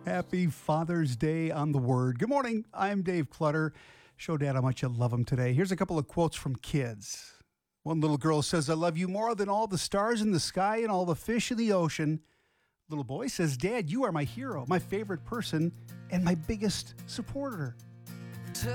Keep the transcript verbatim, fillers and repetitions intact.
Happy Father's Day on the Word. Good morning. I'm Dave Clutter. Show Dad how much you love him today. Here's a couple of quotes from kids. One little girl says, "I love you more than all the stars in the sky and all the fish in the ocean." Little boy says, "Dad, you are my hero, my favorite person, and my biggest supporter."